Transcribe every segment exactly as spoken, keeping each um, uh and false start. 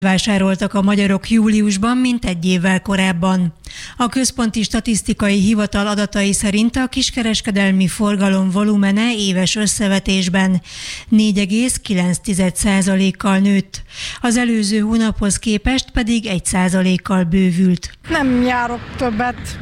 Vásároltak a magyarok júliusban, mint egy évvel korábban. A Központi Statisztikai Hivatal adatai szerint a kiskereskedelmi forgalom volumene éves összevetésben négy egész kilenc százalékkal nőtt. Az előző hónaphoz képest pedig egy százalékkal bővült. Nem járok többet,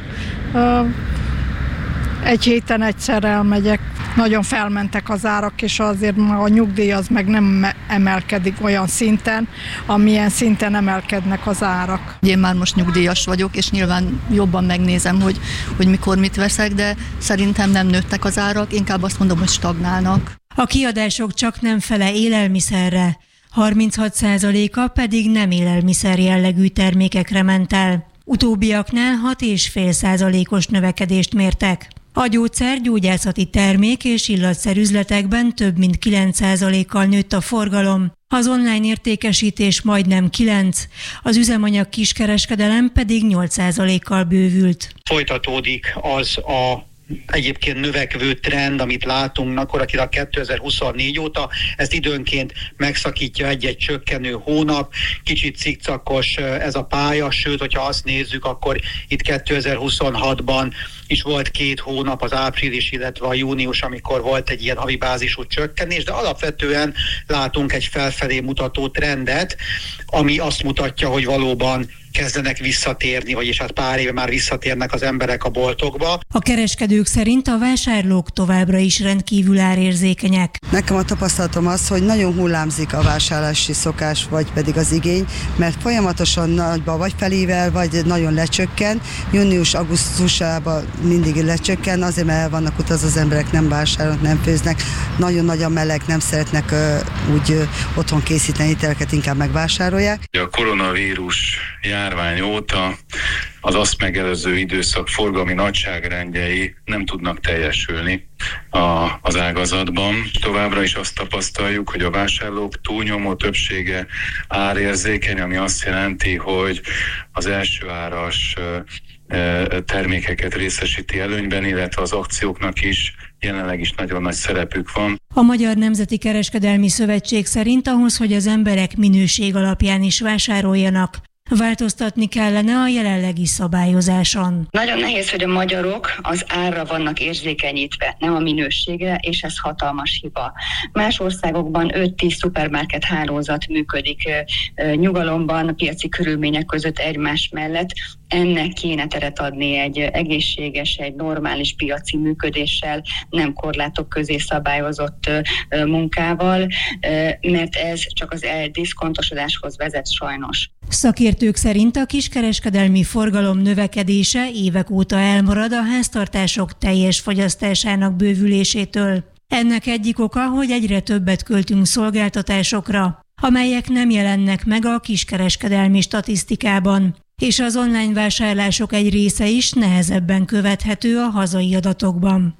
egy héten egyszer elmegyek. Nagyon felmentek az árak, és azért a nyugdíj az meg nem emelkedik olyan szinten, amilyen szinten emelkednek az árak. Én már most nyugdíjas vagyok, és nyilván jobban megnézem, hogy, hogy mikor mit veszek, de szerintem nem nőttek az árak, inkább azt mondom, hogy stagnálnak. A kiadások csak nem fele élelmiszerre, harminchat százaléka pedig nem élelmiszer jellegű termékekre ment el. Utóbbiaknál hat egész öt százalékos növekedést mértek. A gyógyszer, gyógyászati termék és illatszerüzletekben több mint kilenc százalékkal nőtt a forgalom, az online értékesítés majdnem kilenc, az üzemanyag kiskereskedelem pedig nyolc százalékkal bővült. Folytatódik az a egyébként növekvő trend, amit látunk gyakorlatilag kétezer-huszonnégy óta, ezt időnként megszakítja egy-egy csökkenő hónap, kicsit cikcakos ez a pálya, sőt, hogyha azt nézzük, akkor itt kétezer-huszonhatban is volt két hónap, az április, illetve a június, amikor volt egy ilyen havi bázisú csökkenés, de alapvetően látunk egy felfelé mutató trendet, ami azt mutatja, hogy valóban kezdenek visszatérni, vagyis hát pár éve már visszatérnek az emberek a boltokba. A kereskedők szerint a vásárlók továbbra is rendkívül árérzékenyek. Nekem a tapasztalatom az, hogy nagyon hullámzik a vásárlási szokás, vagy pedig az igény, mert folyamatosan nagyba vagy felével, vagy nagyon lecsökken. Június-augusztusában mindig lecsökken, azért mert el vannak utazva az emberek, nem vásárolnak, nem főznek. Nagyon nagy a meleg, nem szeretnek uh, úgy uh, otthon készíteni ételeket, inkább megvásárolják. A koronavírus járvány óta az azt megelőző időszak forgalmi nagyságrendjei nem tudnak teljesülni a, az ágazatban. Továbbra is azt tapasztaljuk, hogy a vásárlók túlnyomó többsége árérzékeny, ami azt jelenti, hogy az első áras termékeket részesíti előnyben, illetve az akcióknak is jelenleg is nagyon nagy szerepük van. A Magyar Nemzeti Kereskedelmi Szövetség szerint ahhoz, hogy az emberek minőség alapján is vásároljanak, változtatni kellene a jelenlegi szabályozáson. Nagyon nehéz, hogy a magyarok az árra vannak érzékenyítve, nem a minőségre, és ez hatalmas hiba. Más országokban öt-tíz szupermarket hálózat működik nyugalomban, piaci körülmények között egymás mellett. Ennek kéne teret adni egy egészséges, egy normális piaci működéssel, nem korlátok közé szabályozott munkával, mert ez csak az eldiszkontosodáshoz vezet sajnos. Szakértők szerint a kiskereskedelmi forgalom növekedése évek óta elmarad a háztartások teljes fogyasztásának bővülésétől. Ennek egyik oka, hogy egyre többet költünk szolgáltatásokra, amelyek nem jelennek meg a kiskereskedelmi statisztikában, és az online vásárlások egy része is nehezebben követhető a hazai adatokban.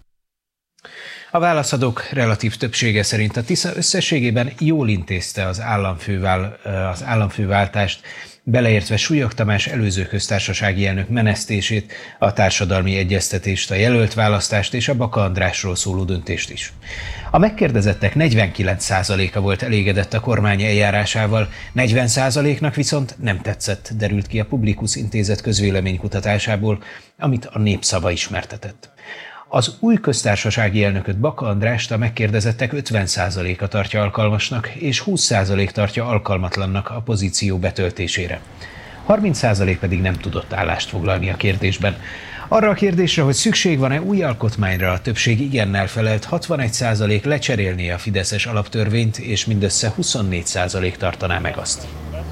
A válaszadók relatív többsége szerint a Tisza összességében jól intézte az, államfővál, az államfőváltást, beleértve Súlyog Tamás előző köztársasági elnök menesztését, a társadalmi egyeztetést, a jelölt választást és a Baka Andrásról szóló döntést is. A megkérdezettek negyvenkilenc százaléka volt elégedett a kormány eljárásával, negyven százaléknak viszont nem tetszett, derült ki a Publikus Intézet közvéleménykutatásából, amit a Népszava ismertetett. Az új köztársasági elnököt, Baka Andrást a megkérdezettek ötven százaléka tartja alkalmasnak, és húsz százalék tartja alkalmatlannak a pozíció betöltésére. harminc százalék pedig nem tudott állást foglalni a kérdésben. Arra a kérdésre, hogy szükség van-e új alkotmányra, a többség igennel felelt, hatvanegy százalék lecserélné a fideszes alaptörvényt, és mindössze huszonnégy százalék tartaná meg azt.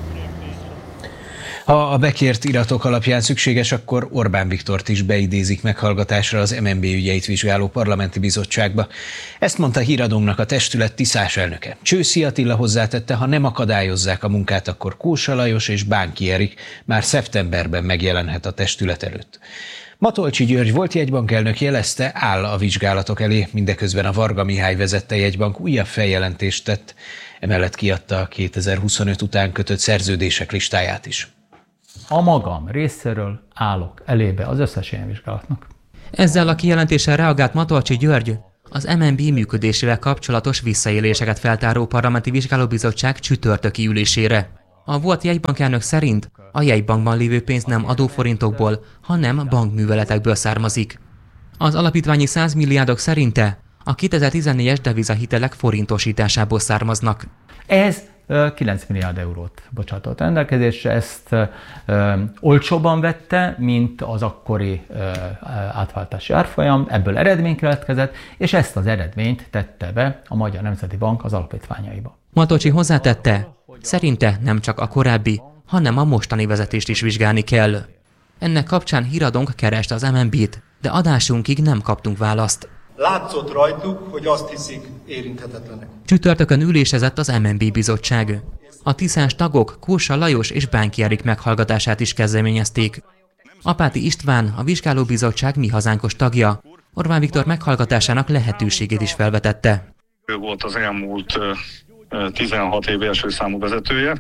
Ha a bekért iratok alapján szükséges, akkor Orbán Viktort is beidézik meghallgatásra az em en bé ügyeit vizsgáló parlamenti bizottságba. Ezt mondta Híradónknak a testület tiszás elnöke. Csőszi Attila hozzátette, ha nem akadályozzák a munkát, akkor Kósa Lajos és Bánki Erik már szeptemberben megjelenhet a testület előtt. Matolcsy György volt jegybankelnök jelezte, áll a vizsgálatok elé, mindeközben a Varga Mihály vezette jegybank újabb feljelentést tett, emellett kiadta a kétezer-huszonöt után kötött szerződések listáját is. A magam részéről állok elébe az összes ilyen vizsgálatnak. Ezzel a kijelentéssel reagált Matolcsy György az em en bé működésével kapcsolatos visszaéléseket feltáró parlamenti vizsgálóbizottság csütörtöki ülésére. A volt jegybank elnök szerint a jegybankban lévő pénz nem adóforintokból, hanem bankműveletekből származik. Az alapítványi száz milliárdok szerinte a kétezer-tizennégyes devizahitelek forintosításából származnak. Ez kilenc milliárd eurót bocsátott rendelkezésre, ezt ö, olcsóban vette, mint az akkori ö, átváltási árfolyam, ebből eredmény keletkezett, és ezt az eredményt tette be a Magyar Nemzeti Bank az alapítványaiba. Matolcsy hozzátette, szerinte nem csak a korábbi, hanem a mostani vezetést is vizsgálni kell. Ennek kapcsán Híradónk kereste az em en bé-t, de adásunkig nem kaptunk választ. Látszott rajtuk, hogy azt hiszik, érinthetetlenek. Csütörtökön ülésezett az em en bé bizottság. A tiszás tagok Kósa Lajos és Bánki Erik meghallgatását is kezdeményezték. Apáti István, a vizsgálóbizottság Mi Hazánkos tagja, Orbán Viktor meghallgatásának lehetőségét is felvetette. Ő volt az elmúlt tizenhat év első számú vezetője.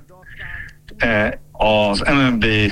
Az em en bé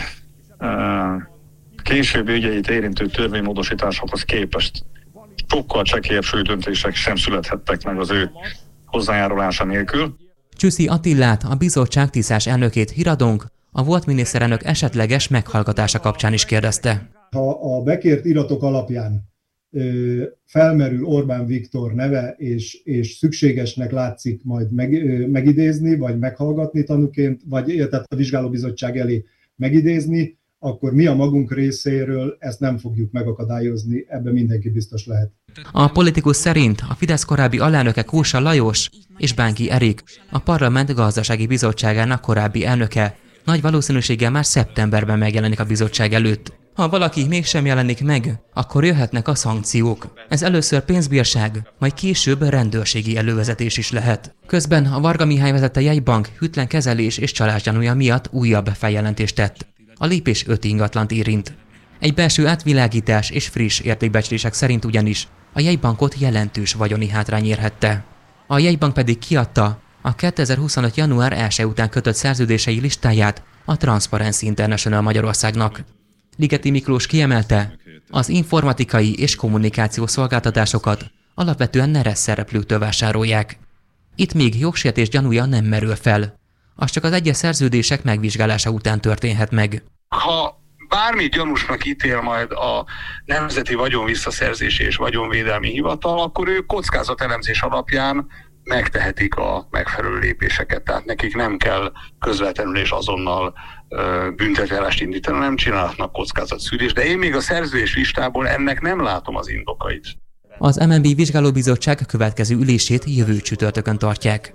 későbbi ügyeit érintő törvénymódosításokhoz képest sokkal csekélyebb súlydöntések sem születhettek meg az ő hozzájárulása nélkül. Csüsszi Attilát, a bizottság tiszás elnökét Híradónk a volt miniszterelnök esetleges meghallgatása kapcsán is kérdezte. Ha a bekért iratok alapján ö, felmerül Orbán Viktor neve, és, és szükségesnek látszik majd meg, ö, megidézni, vagy meghallgatni tanúként, vagy tehát a vizsgálóbizottság elé megidézni, akkor mi a magunk részéről ezt nem fogjuk megakadályozni, ebben mindenki biztos lehet. A politikus szerint a Fidesz korábbi alelnöke Kósa Lajos és Bánki Erik, a Parlament Gazdasági Bizottságának korábbi elnöke, nagy valószínűséggel már szeptemberben megjelenik a bizottság előtt. Ha valaki mégsem jelenik meg, akkor jöhetnek a szankciók. Ez először pénzbírság, majd később rendőrségi elővezetés is lehet. Közben a Varga Mihály vezette jegybank hűtlen kezelés és csalás gyanúja miatt újabb feljelentést tett. A lépés öt ingatlant érint. Egy belső átvilágítás és friss értékbecslések szerint ugyanis a jegybankot jelentős vagyoni hátrány érhette. A jegybank pedig kiadta a kétezer-huszonöt. január elsejé után kötött szerződései listáját a Transparency International Magyarországnak. Ligeti Miklós kiemelte, az informatikai és kommunikációs szolgáltatásokat alapvetően neres szereplőktől vásárolják. Itt még jogsértés gyanúja nem merül fel. Az csak az egyes szerződések megvizsgálása után történhet meg. Ha bármi gyanúsnak ítél majd a Nemzeti Vagyonvisszaszerzési és Vagyonvédelmi Hivatal, akkor ők kockázatelemzés alapján megtehetik a megfelelő lépéseket. Tehát nekik nem kell közvetlenül és azonnal büntetőeljárást indítani, nem csinálhatnak kockázatszűrést, de én még a szerződés listából ennek nem látom az indokait. Az em en bé vizsgálóbizottság következő ülését jövő csütörtökön tartják.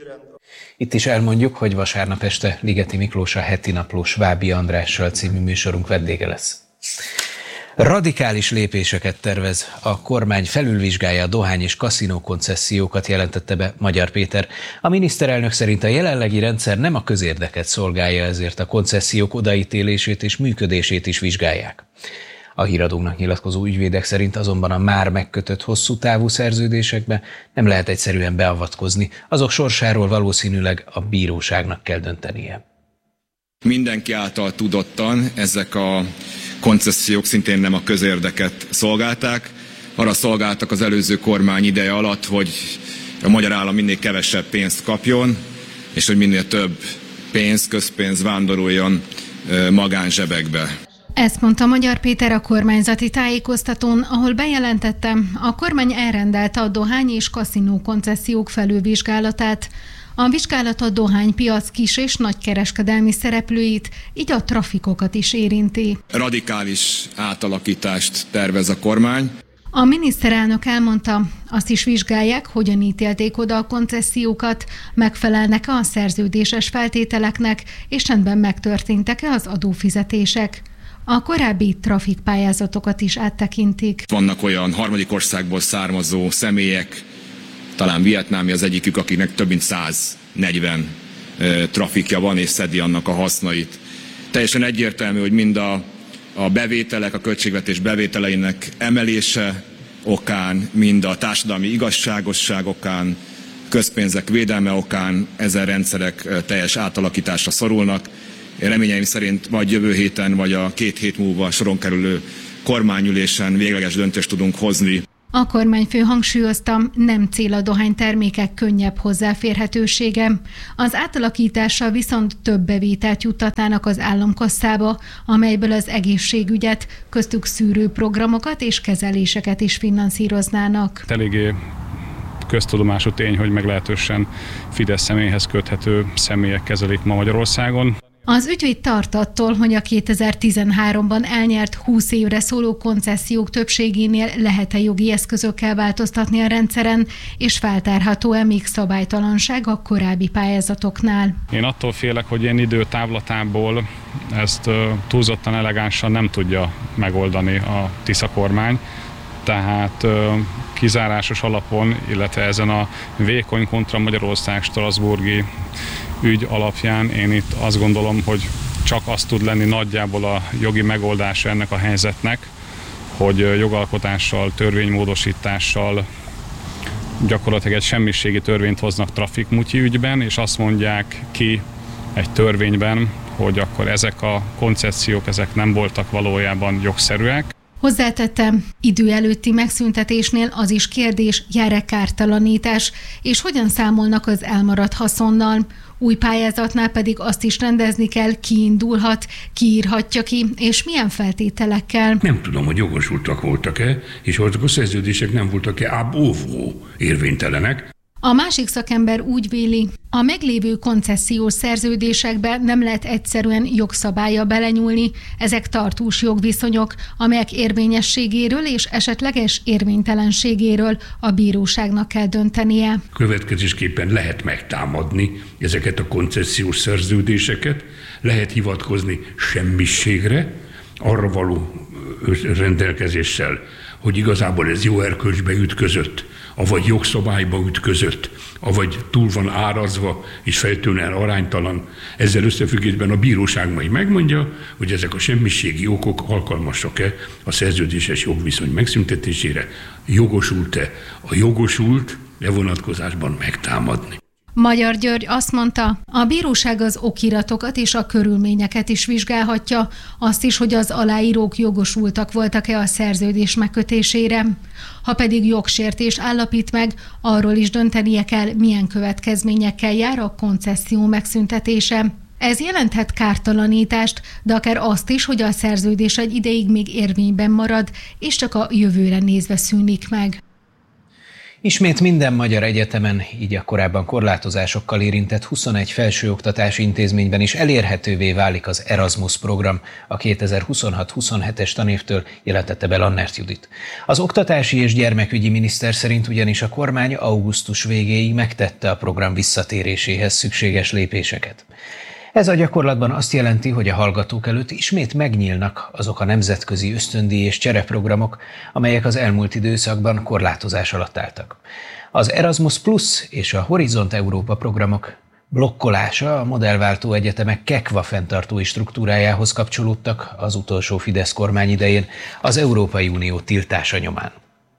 Itt is elmondjuk, hogy vasárnap este Ligeti Miklós a heti naplós Vábi Andrással című műsorunk vendége lesz. Radikális lépéseket tervez. A kormány felülvizsgálja a dohány és kaszinó koncesziókat, jelentette be Magyar Péter. A miniszterelnök szerint a jelenlegi rendszer nem a közérdeket szolgálja, ezért a koncesziók odaítélését és működését is vizsgálják. A Híradónknak nyilatkozó ügyvédek szerint azonban a már megkötött hosszú távú szerződésekbe nem lehet egyszerűen beavatkozni, azok sorsáról valószínűleg a bíróságnak kell döntenie. Mindenki által tudottan ezek a koncesziók szintén nem a közérdeket szolgálták. Arra szolgáltak az előző kormány ideje alatt, hogy a magyar állam minél kevesebb pénzt kapjon, és hogy minél több pénz, közpénz vándoroljon magánzsebekbe. Ezt mondta Magyar Péter a kormányzati tájékoztatón, ahol bejelentette, a kormány elrendelte a dohány és kaszinó koncesziók felülvizsgálatát. A vizsgálat a dohánypiac kis- és nagykereskedelmi szereplőit, így a trafikokat is érinti. Radikális átalakítást tervez a kormány. A miniszterelnök elmondta, azt is vizsgálják, hogyan ítélték oda a koncesziókat, megfelelnek-e a szerződéses feltételeknek, és rendben megtörténtek-e az adófizetések. A korábbi trafikpályázatokat is áttekintik. Vannak olyan harmadik országból származó személyek, talán vietnámi az egyikük, akiknek több mint száznegyven e, trafikja van, és szedi annak a hasznait. Teljesen egyértelmű, hogy mind a, a bevételek, a költségvetés bevételeinek emelése okán, mind a társadalmi igazságosság okán, közpénzek védelme okán ezen rendszerek teljes átalakításra szorulnak. Én reményeim szerint vagy jövő héten, vagy a két hét múlva soron kerülő kormányülésen végleges döntést tudunk hozni. A kormányfő hangsúlyozta, nem cél a dohánytermékek könnyebb hozzáférhetősége. Az átalakítással viszont több bevételt juttatnának az államkasszába, amelyből az egészségügyet, köztük szűrőprogramokat és kezeléseket is finanszíroznának. Eléggé köztudomású tény, hogy meglehetősen Fidesz személyhez köthető személyek kezelik ma Magyarországon. Az ügyvéd tart attól, hogy a kétezer-tizenháromban elnyert húsz évre szóló koncesziók többségénél lehet-e jogi eszközökkel változtatni a rendszeren, és feltárható-e még szabálytalanság a korábbi pályázatoknál. Én attól félek, hogy ilyen idő távlatából ezt túlzottan elegánsan nem tudja megoldani a Tisza kormány. Tehát kizárásos alapon, illetve ezen a vékony kontra Magyarország strasbourgi ügy alapján én itt azt gondolom, hogy csak az tud lenni nagyjából a jogi megoldása ennek a helyzetnek, hogy jogalkotással, törvénymódosítással gyakorlatilag egy semmiségi törvényt hoznak trafikmutyi ügyben, és azt mondják ki egy törvényben, hogy akkor ezek a koncesziók ezek nem voltak valójában jogszerűek. Hozzátettem, idő előtti megszüntetésnél az is kérdés, jár-e kártalanítás, és hogyan számolnak az elmaradt haszonnal. Új pályázatnál pedig azt is rendezni kell, ki indulhat, ki írhatja ki, és milyen feltételekkel. Nem tudom, hogy jogosultak voltak-e, és azok a szerződések nem voltak-e ab ovo érvénytelenek. A másik szakember úgy véli, a meglévő koncesziós szerződésekbe nem lehet egyszerűen jogszabálya belenyúlni, ezek tartós jogviszonyok, amelyek érvényességéről és esetleges érvénytelenségéről a bíróságnak kell döntenie. Következésképpen lehet megtámadni ezeket a koncesziós szerződéseket, lehet hivatkozni semmiségre, arra való rendelkezéssel, hogy igazából ez jó erkölcsbe ütközött, avagy jogszabályba ütközött, avagy túl van árazva és feltűnően aránytalan. Ezzel összefüggésben a bíróság majd megmondja, hogy ezek a semmiségi okok alkalmasak-e a szerződéses jogviszony megszüntetésére, jogosult-e a jogosult e vonatkozásban megtámadni. Magyar György azt mondta, a bíróság az okiratokat és a körülményeket is vizsgálhatja, azt is, hogy az aláírók jogosultak voltak-e a szerződés megkötésére. Ha pedig jogsértés állapít meg, arról is döntenie kell, milyen következményekkel jár a koncesszió megszüntetése. Ez jelenthet kártalanítást, de akár azt is, hogy a szerződés egy ideig még érvényben marad, és csak a jövőre nézve szűnik meg. Ismét minden magyar egyetemen, így a korábban korlátozásokkal érintett huszonegy felsőoktatási intézményben is elérhetővé válik az Erasmus program a kétezer-huszonhat huszonhetes tanévtől, jelentette be Lannert Judit. Az oktatási és gyermekügyi miniszter szerint ugyanis a kormány augusztus végéig megtette a program visszatéréséhez szükséges lépéseket. Ez a gyakorlatban azt jelenti, hogy a hallgatók előtt ismét megnyílnak azok a nemzetközi ösztöndíj és csereprogramok, amelyek az elmúlt időszakban korlátozás alatt álltak. Az Erasmus Plus és a Horizont Európa programok blokkolása a modellváltó egyetemek kekva fenntartói struktúrájához kapcsolódtak az utolsó Fidesz kormány idején az Európai Unió tiltása nyomán.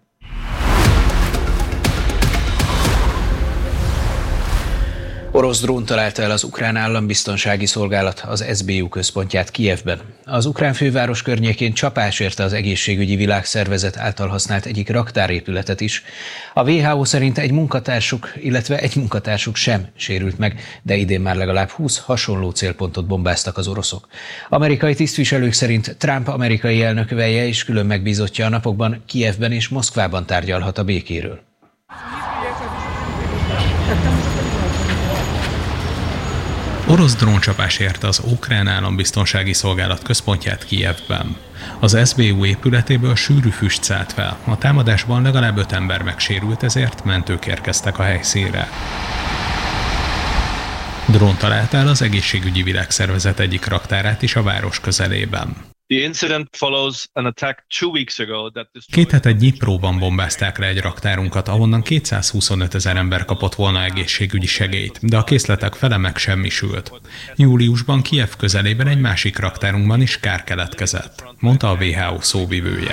Orosz drón találta el az ukrán állambiztonsági szolgálat az es bé u központját Kijevben. Az ukrán főváros környékén csapás érte az egészségügyi világszervezet által használt egyik raktárépületet is. A vé há o szerint egy munkatársuk, illetve egy munkatársuk sem sérült meg, de idén már legalább húsz hasonló célpontot bombáztak az oroszok. Amerikai tisztviselők szerint Trump amerikai elnökövelje és külön megbízottja a napokban Kijevben és Moszkvában tárgyalhat a békéről. Orosz dróncsapás érte az ukrán állambiztonsági szolgálat központját Kijevben. Az es bé u épületéből sűrű füst szállt fel. A támadásban legalább öt ember megsérült, ezért mentők érkeztek a helyszínre. Drón talált el az egészségügyi világszervezet egyik raktárát is a város közelében. Két hete Dnyipróban bombázták le egy raktárunkat, ahonnan kétszázhuszonöt ezer ember kapott volna egészségügyi segélyt, de a készletek fele megsemmisült. Júliusban Kijev közelében egy másik raktárunkban is kár keletkezett, mondta a vé há o szóvivője.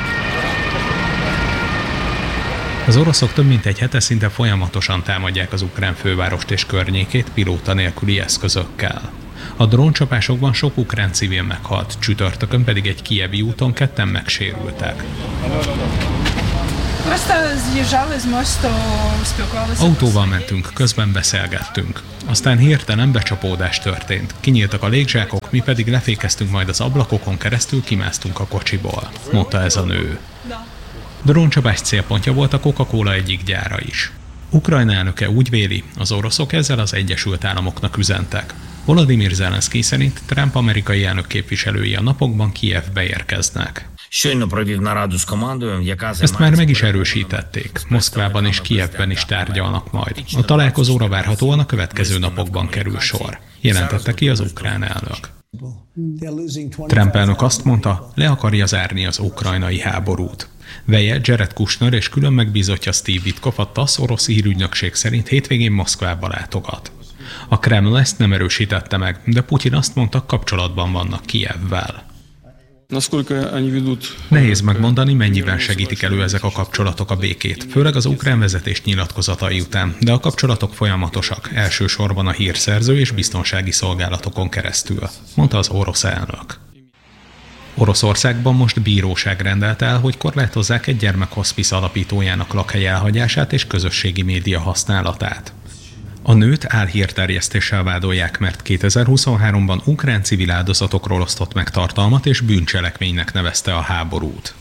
Az oroszok több mint egy hete szinte folyamatosan támadják az ukrán fővárost és környékét pilóta nélküli eszközökkel. A dróncsapásokban sok ukrán civil meghalt, csütörtökön pedig egy kijevi úton ketten megsérültek. Autóval mentünk, közben beszélgettünk. Aztán hirtelen becsapódás történt. Kinyíltak a légzsákok, mi pedig lefékeztünk, majd az ablakokon keresztül kimásztunk a kocsiból, mondta ez a nő. Dróncsapás célpontja volt a Coca-Cola egyik gyára is. Ukrajna elnöke úgy véli, az oroszok ezzel az Egyesült Államoknak üzentek. Volodymyr Zelenszkij szerint Trump amerikai elnök képviselői a napokban Kijevbe érkeznek. Ezt már meg is erősítették. Moszkvában és Kijevben is tárgyalnak majd. A találkozóra várhatóan a következő napokban kerül sor, jelentette ki az ukrán elnök. Trump elnök azt mondta, le akarja zárni az ukrajnai háborút. Veje Jared Kushner és külön megbízottja Steve Witkoff, a TASZ orosz hírügynökség szerint hétvégén Moszkvába látogat. A Kreml ezt nem erősítette meg, de Putyin azt mondta, kapcsolatban vannak Kijevvel. Nehéz megmondani, mennyiben segítik elő ezek a kapcsolatok a békét, főleg az ukrán vezetés nyilatkozatai után, de a kapcsolatok folyamatosak, elsősorban a hírszerző és biztonsági szolgálatokon keresztül, mondta az orosz elnök. Oroszországban most bíróság rendelt el, hogy korlátozzák egy gyermekhoszpisz alapítójának lakhely elhagyását és közösségi média használatát. A nőt álhírterjesztéssel vádolják, mert kétezer-huszonháromban ukrán civil áldozatokról osztott meg tartalmat és bűncselekménynek nevezte a háborút.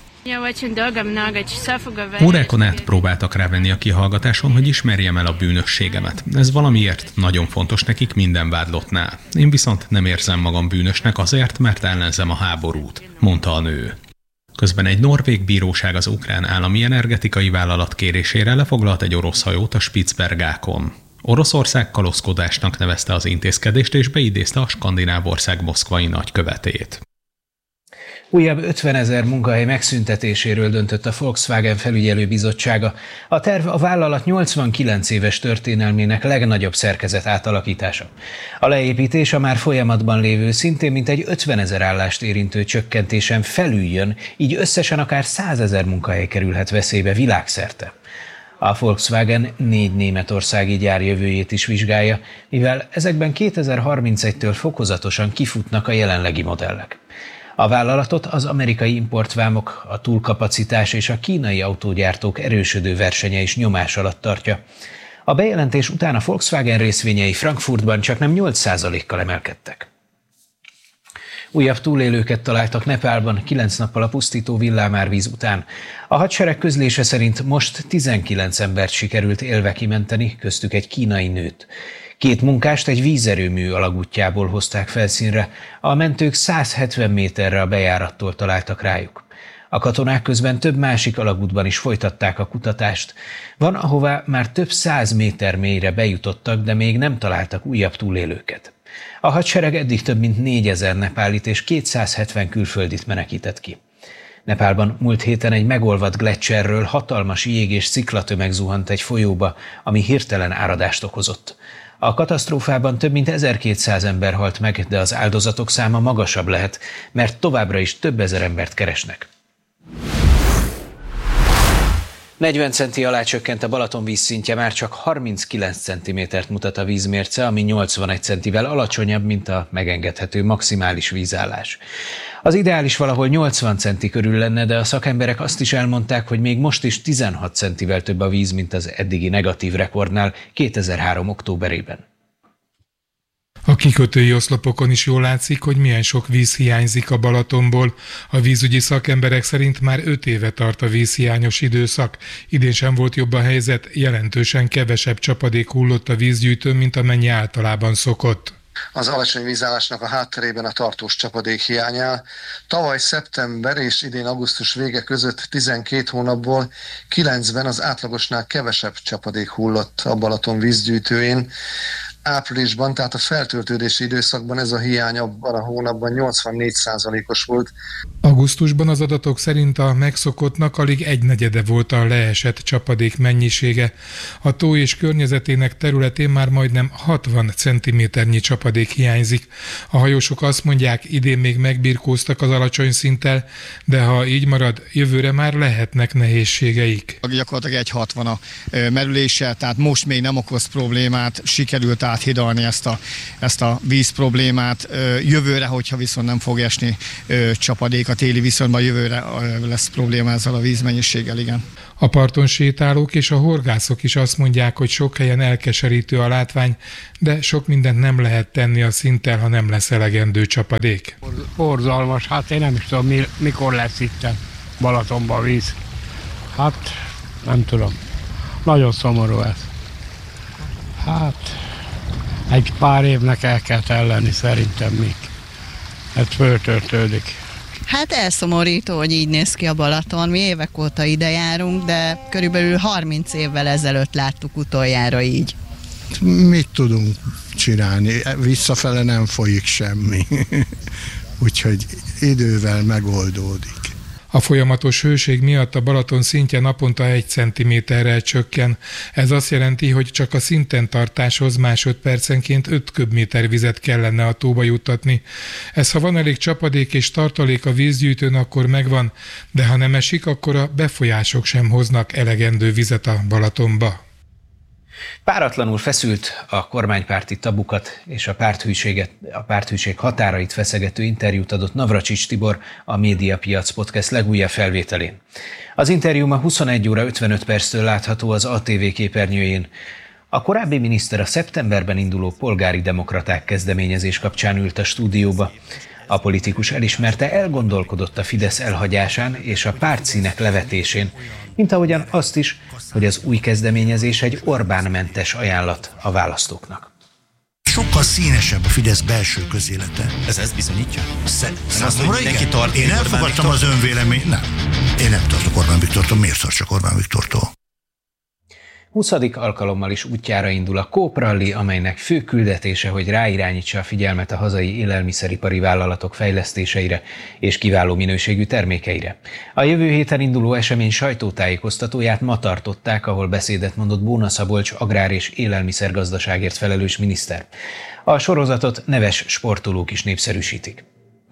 Órákon át próbáltak rávenni a kihallgatáson, hogy ismerjem el a bűnösségemet. Ez valamiért nagyon fontos nekik minden vádlottnál. Én viszont nem érzem magam bűnösnek azért, mert ellenzem a háborút, mondta a nő. Közben egy norvég bíróság az ukrán állami energetikai vállalat kérésére lefoglalt egy orosz hajót a Spitsbergákon. Oroszország kalózkodásnak nevezte az intézkedést és beidézte a skandináv ország moszkvai nagykövetét. Újabb ötvenezer munkahely megszüntetéséről döntött a Volkswagen felügyelőbizottsága. A terv a vállalat nyolcvankilenc éves történelmének legnagyobb szerkezet átalakítása. A leépítés a már folyamatban lévő, szintén mintegy ötvenezer állást érintő csökkentésen felüljön, így összesen akár százezer munkahely kerülhet veszélybe világszerte. A Volkswagen négy németországi gyár jövőjét is vizsgálja, mivel ezekben kétezer-harmincegytől fokozatosan kifutnak a jelenlegi modellek. A vállalatot az amerikai importvámok, a túlkapacitás és a kínai autógyártók erősödő versenye is nyomás alatt tartja. A bejelentés után a Volkswagen részvényei Frankfurtban csaknem nyolc százalékkal emelkedtek. Újabb túlélőket találtak Nepálban kilenc nappal a pusztító villámárvíz után. A hadsereg közlése szerint most tizenkilenc embert sikerült élve kimenteni, köztük egy kínai nőt. Két munkást egy vízerőmű alagútjából hozták felszínre, a mentők száz hetven méterre a bejárattól találtak rájuk. A katonák közben több másik alagútban is folytatták a kutatást. Van, ahová már több száz méter mélyre bejutottak, de még nem találtak újabb túlélőket. A hadsereg eddig több mint négyezer nepálit és kétszázhetven külföldit menekített ki. Nepálban múlt héten egy megolvadt gleccserről hatalmas jég és sziklatömeg zuhant egy folyóba, ami hirtelen áradást okozott. A katasztrófában több mint ezerkétszáz ember halt meg, de az áldozatok száma magasabb lehet, mert továbbra is több ezer embert keresnek. negyven centi alá csökkent a Balaton vízszintje, már csak harminckilenc centimétert mutat a vízmérce, ami nyolcvanegy centivel alacsonyabb, mint a megengedhető maximális vízállás. Az ideális valahol nyolcvan centi körül lenne, de a szakemberek azt is elmondták, hogy még most is tizenhat centivel több a víz, mint az eddigi negatív rekordnál kétezer-három októberében. A kikötői oszlopokon is jól látszik, hogy milyen sok víz hiányzik a Balatonból. A vízügyi szakemberek szerint már öt éve tart a vízhiányos időszak. Idén sem volt jobb a helyzet, jelentősen kevesebb csapadék hullott a vízgyűjtőn, mint amennyi általában szokott. Az alacsony vízállásnak a hátterében a tartós csapadék hiány áll. Tavaly szeptember és idén augusztus vége között tizenkét hónapból kilencben az átlagosnál kevesebb csapadék hullott a Balaton vízgyűjtőjén. Áprilisban, tehát a feltöltődési időszakban ez a hiány abban a hónapban nyolcvannégy százalékos volt. Augusztusban az adatok szerint a megszokottnak alig egynegyede volt a leesett csapadék mennyisége. A tó és környezetének területén már majdnem hatvan centiméternyi csapadék hiányzik. A hajósok azt mondják, idén még megbirkóztak az alacsony szinttel, de ha így marad, jövőre már lehetnek nehézségeik. Gyakorlatilag egy hatvan a merülése, tehát most még nem okoz problémát, sikerült áthidalni ezt a, ezt a víz problémát. Jövőre, hogyha viszont nem fog esni csapadék a téli viszonyban, jövőre lesz probléma ezzel a vízmennyiséggel, igen. A parton sétálók és a horgászok is azt mondják, hogy sok helyen elkeserítő a látvány, de sok mindent nem lehet tenni a szinttel, ha nem lesz elegendő csapadék. Borzalmas, hát én nem is tudom, mi, mikor lesz itt Balatonban víz. Hát nem tudom, nagyon szomorú ez. Hát egy pár évnek el kell telleni szerintem még. Ez föltöltődik. Hát elszomorító, hogy így néz ki a Balaton. Mi évek óta ide járunk, de körülbelül harminc évvel ezelőtt láttuk utoljára így. Mit tudunk csinálni? Visszafele nem folyik semmi. Úgyhogy idővel megoldódik. A folyamatos hőség miatt a Balaton szintje naponta egy centiméterrel csökken. Ez azt jelenti, hogy csak a szinten tartáshoz másodpercenként öt köbméter vizet kellene a tóba juttatni. Ez ha van elég csapadék és tartalék a vízgyűjtőn, akkor megvan, de ha nem esik, akkor a befolyások sem hoznak elegendő vizet a Balatonba. Páratlanul feszült, a kormánypárti tabukat és a párthűséget, a párthűség határait feszegető interjút adott Navracsics Tibor a Médiapiac Podcast legújabb felvételén. Az interjú ma huszonegy óra ötvenöt perctől látható az á té vé képernyőjén. A korábbi miniszter a szeptemberben induló polgári demokraták kezdeményezés kapcsán ült a stúdióba. A politikus elismerte, elgondolkodott a Fidesz elhagyásán és a pártszínek levetésén, mint ahogyan azt is, hogy az új kezdeményezés egy Orbán-mentes ajánlat a választóknak. Sokkal színesebb a Fidesz belső közélete. Ez ezt bizonyítja? Számomra igen. Én elfogadtam az önvéleményt. Nem. Én nem tartok Orbán Viktortól. Miért tartsak Orbán Viktortól? huszadik alkalommal is útjára indul a Coop Rally, amelynek fő küldetése, hogy ráirányítsa a figyelmet a hazai élelmiszeripari vállalatok fejlesztéseire és kiváló minőségű termékeire. A jövő héten induló esemény sajtótájékoztatóját ma tartották, ahol beszédet mondott Bóna Szabolcs agrár- és élelmiszergazdaságért felelős miniszter. A sorozatot neves sportolók is népszerűsítik.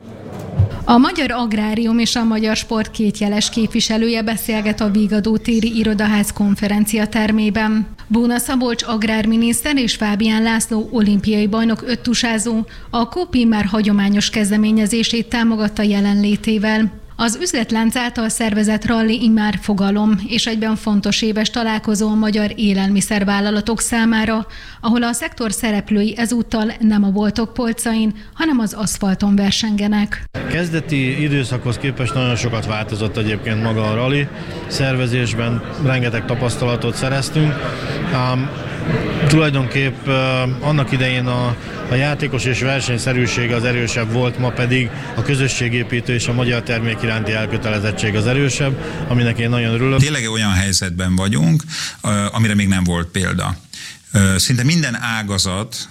A Magyar Agrárium és a Magyar Sport kétjeles képviselője beszélget a Vigadó téri irodaház konferencia termében. Bóna Szabolcs agrárminiszter és Fábián László olimpiai bajnok öttusázó a Coop már hagyományos kezdeményezését támogatta jelenlétével. Az üzletlánc által szervezett ralli immár fogalom, és egyben fontos éves találkozó a magyar élelmiszervállalatok számára, ahol a szektor szereplői ezúttal nem a boltok polcain, hanem az aszfalton versengenek. Kezdeti időszakhoz képest nagyon sokat változott egyébként maga a ralli szervezésben, rengeteg tapasztalatot szereztünk. Um, tulajdonképp uh, annak idején a A játékos és versenyszerűség az erősebb volt, ma pedig a közösségépítő és a magyar termék iránti elkötelezettség az erősebb, aminek én nagyon örülök. Tényleg olyan helyzetben vagyunk, amire még nem volt példa. Szinte minden ágazat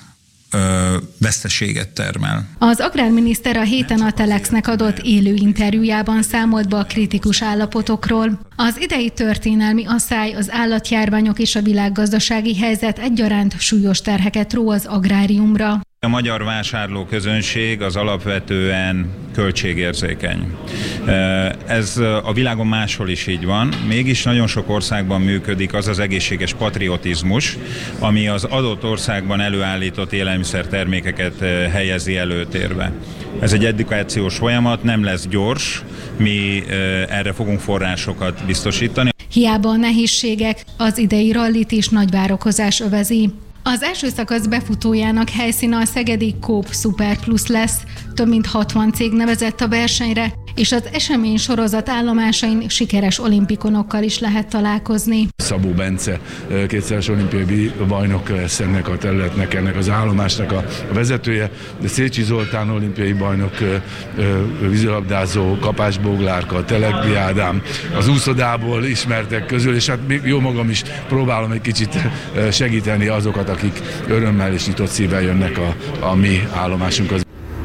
veszteséget termel. Az agrárminiszter a héten a Telexnek adott élő interjújában számolt be a kritikus állapotokról. Az idei történelmi asszály, az állatjárványok és a világgazdasági helyzet egyaránt súlyos terheket ró az agráriumra. A magyar vásárlóközönség az alapvetően költségérzékeny. Ez a világon máshol is így van, mégis nagyon sok országban működik az az egészséges patriotizmus, ami az adott országban előállított élelmiszertermékeket helyezi előtérbe. Ez egy edukációs folyamat, nem lesz gyors, mi erre fogunk forrásokat biztosítani. Hiába a nehézségek, az idei rallit is nagy várakozás övezi. Az első szakasz befutójának helyszíne a szegedi Coop Super Plus lesz. Több mint hatvan cég nevezett a versenyre, és az esemény sorozat állomásain sikeres olimpikonokkal is lehet találkozni. Szabó Bence, kétszeres olimpiai bajnok lesz ennek a területnek, ennek az állomásnak a vezetője, de Szécsi Zoltán olimpiai bajnok, vízilabdázó, Kapás Boglárka, Telegdi Ádám, az úszodából ismertek közül, és hát még jó magam is próbálom egy kicsit segíteni azokat, akik örömmel és nyitott szívvel jönnek a, a mi állomásunkhoz.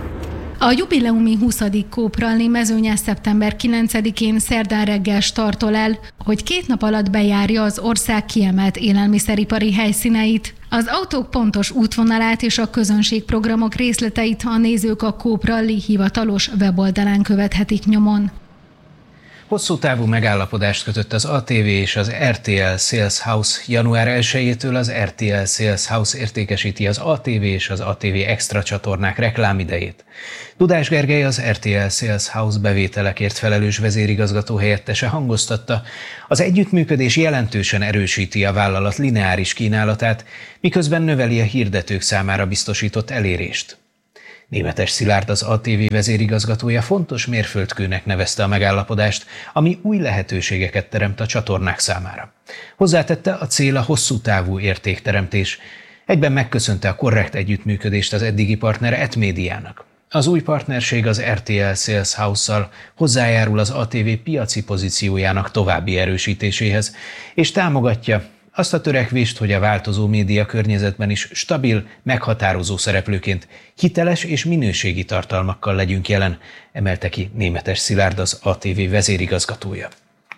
A jubileumi huszadik Coop Rally mezőnye szeptember kilencedikén szerdán reggel startol el, hogy két nap alatt bejárja az ország kiemelt élelmiszeripari helyszíneit. Az autók pontos útvonalát és a közönségprogramok részleteit a nézők a Coop Rally hivatalos weboldalán követhetik nyomon. Hosszú távú megállapodást kötött az á té vé és az er té el Sales House. január elsejétől az er té el Sales House értékesíti az á té vé és az á té vé Extra csatornák reklámidejét. Dudás Gergely, az er té el Sales House bevételekért felelős vezérigazgató helyettese hangoztatta, az együttműködés jelentősen erősíti a vállalat lineáris kínálatát, miközben növeli a hirdetők számára biztosított elérést. Németes Szilárd, az á té vé vezérigazgatója fontos mérföldkőnek nevezte a megállapodást, ami új lehetőségeket teremt a csatornák számára. Hozzátette, a cél a hosszú távú értékteremtés. Egyben megköszönte a korrekt együttműködést az eddigi partnere Etmédiának. Az új partnerség az er té el Sales House-szal hozzájárul az á té vé piaci pozíciójának további erősítéséhez, és támogatja azt a törekvést, hogy a változó média környezetben is stabil, meghatározó szereplőként hiteles és minőségi tartalmakkal legyünk jelen, emelte ki Németes Szilárd, az á té vé vezérigazgatója.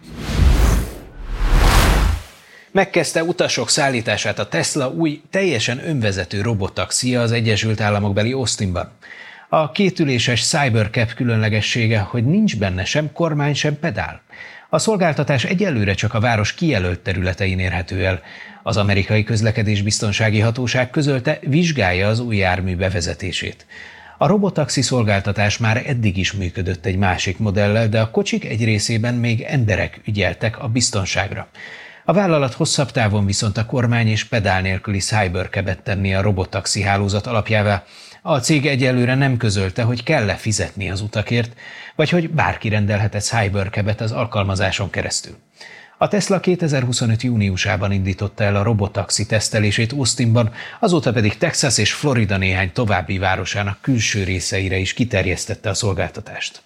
Megkezdte utasok szállítását a Tesla új, teljesen önvezető robottaxija az Egyesült Államokbeli Austinban. A kétüléses Cybercab különlegessége, hogy nincs benne sem kormány, sem pedál. A szolgáltatás egyelőre csak a város kijelölt területein érhető el. Az amerikai közlekedésbiztonsági hatóság közölte, vizsgálja az új jármű bevezetését. A robotaxi szolgáltatás már eddig is működött egy másik modellel, de a kocsik egy részében még emberek ügyeltek a biztonságra. A vállalat hosszabb távon viszont a kormány és pedál nélküli Cybercabet tenni a robottaxi hálózat alapjává. A cég egyelőre nem közölte, hogy kell-e fizetni az utakért, vagy hogy bárki rendelhet-e Cybercabet az alkalmazáson keresztül. A Tesla kétezer-huszonöt júniusában indította el a robotaxi tesztelését Austinban, azóta pedig Texas és Florida néhány további városának külső részeire is kiterjesztette a szolgáltatást.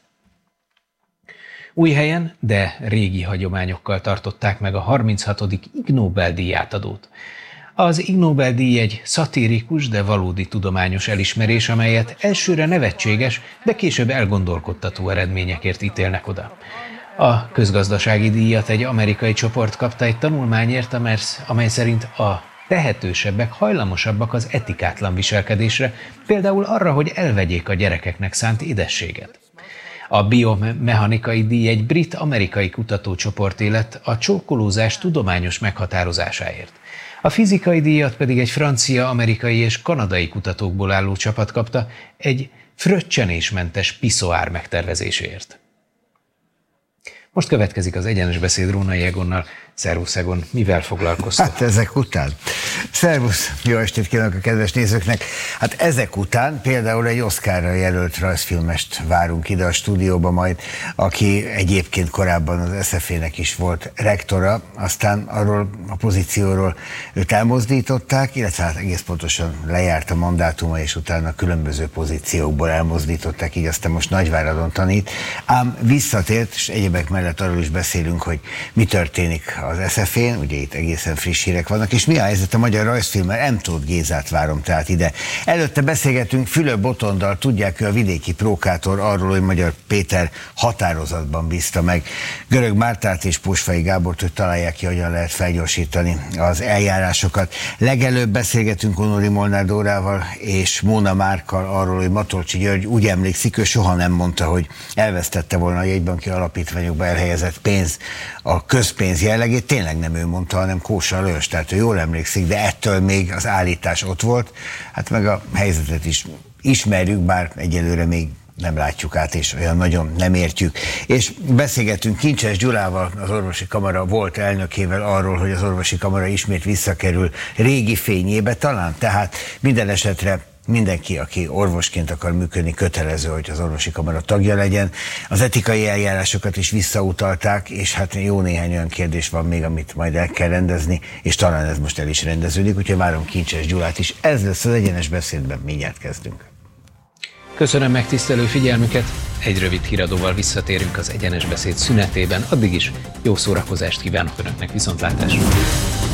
Új helyen, de régi hagyományokkal tartották meg a harminchatodik Ig Nobel-díj átadót. Az Ig Nobel-díj egy szatirikus, de valódi tudományos elismerés, amelyet elsőre nevetséges, de később elgondolkodtató eredményekért ítélnek oda. A közgazdasági díjat egy amerikai csoport kapta egy tanulmányért, amely szerint a tehetősebbek hajlamosabbak az etikátlan viselkedésre, például arra, hogy elvegyék a gyerekeknek szánt édességet. A biomechanikai díj egy brit-amerikai kutatócsoport lett a csókolózás tudományos meghatározásáért. A fizikai díjat pedig egy francia, amerikai és kanadai kutatókból álló csapat kapta egy fröccsenésmentes piszoár megtervezéséért. Most következik az Egyenes Beszéd Rónai Egonnal. Szervusz Egon, mivel foglalkoztok? Hát ezek után. Szervusz, jó estét kívánok a kedves nézőknek. Hát ezek után például egy Oscarra jelölt rajzfilmest várunk ide a stúdióba majd, aki egyébként korábban az es ef é-nek is volt rektora, aztán arról a pozícióról őt elmozdították, illetve hát egész pontosan lejárt a mandátuma, és utána különböző pozíciókból elmozdították, így aztán most Nagyváradon tanít. Ám visszatért, és egyebek mellett arról is beszélünk, hogy mi történik az es ef é-n, ugye itt egészen friss hírek vannak, és mi a helyzet a magyar rajzfilmmel? M. Tóth Gézát várom tehát ide. Előtte beszélgetünk Fülöp Botondal, tudják, ő a vidéki prókátor, arról, hogy Magyar Péter határozatban bízta meg Görög Mártát és Pósfai Gábort, hogy találják ki, hogyan lehet felgyorsítani az eljárásokat. Legelőbb beszélgetünk Onori Molnár Dórával és Móna Márkkal arról, hogy Matolcsy György úgy emlékszik, ő soha nem mondta, hogy elvesztette volna a jegybanki alapítványokba elhelyezett pénz, a közpénz jellegét, tényleg nem ő mondta, hanem Kósa Lajos, tehát ő jól emlékszik, de ettől még az állítás ott volt, hát meg a helyzetet is ismerjük, bár egyelőre még nem látjuk át, és olyan nagyon nem értjük. És beszélgettünk Kincses Gyulával, az Orvosi Kamara volt elnökével arról, hogy az Orvosi Kamara ismét visszakerül régi fényébe talán, tehát minden esetre mindenki, aki orvosként akar működni, kötelező, hogy az Orvosi Kamara tagja legyen. Az etikai eljárásokat is visszautalták, és hát jó néhány olyan kérdés van még, amit majd el kell rendezni, és talán ez most el is rendeződik, úgyhogy várom Kincses Gyulát is. Ez lesz az Egyenes Beszédben, mindjárt kezdünk. Köszönöm megtisztelő figyelmüket, egy rövid híradóval visszatérünk az Egyenes Beszéd szünetében, addig is jó szórakozást kívánok Önöknek, viszontlátásra!